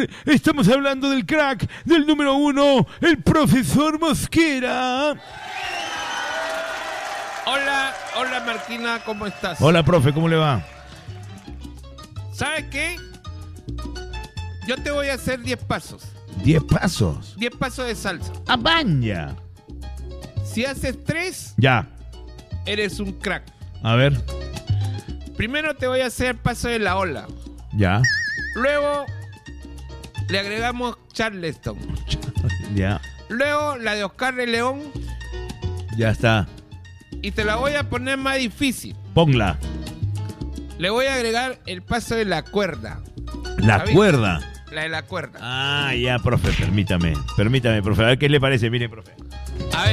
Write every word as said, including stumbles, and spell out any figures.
Estamos hablando del crack, del número uno, el profesor Mosquera. Hola, hola Marquina, ¿cómo estás? Hola, profe, ¿cómo le va? ¿Sabes qué? Yo te voy a hacer diez pasos. Diez pasos. diez pasos de salsa. ¡Abaña! Si haces tres, Ya. eres un crack. A ver. Primero te voy a hacer paso de la ola. Ya. Luego le agregamos Charleston. Ya. Luego la de Oscar de León. Ya está. Y te la voy a poner más difícil. Ponla. Le voy a agregar el paso de la cuerda. La ¿Sabes? cuerda. La de la cuerda. Ah, ya, profe, permítame. Permítame, profe. A ver qué le parece. Mire, profe.